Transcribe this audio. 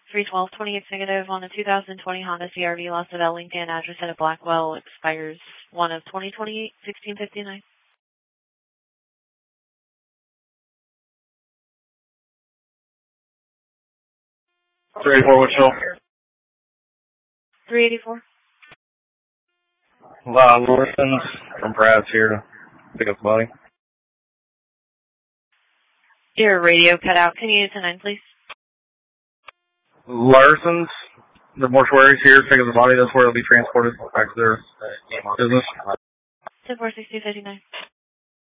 312, 28 negative on a 2020 Honda CRV, lost at LinkedIn, address at a Blackwell, expires 1 of 2028, 1659. 384, which hill? 384. Larson's from Brad's here to pick up the body. Your radio cut out. Can you use the 9, please? Larson's, the mortuary's here to pick up the body. That's where it'll be transported back to their business. 10-4, 60, 59.